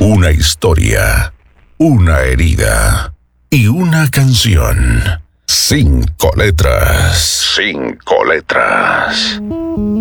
Una historia, una herida y una canción. 5 letras. 5 letras.